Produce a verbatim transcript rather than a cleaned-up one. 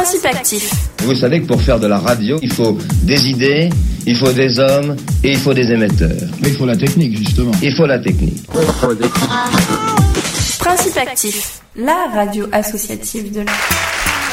Principe actif. Vous savez que pour faire de la radio, il faut des idées, il faut des hommes et il faut des émetteurs. Mais il faut la technique, justement. Il faut la technique. Principe actif, la radio associative de la...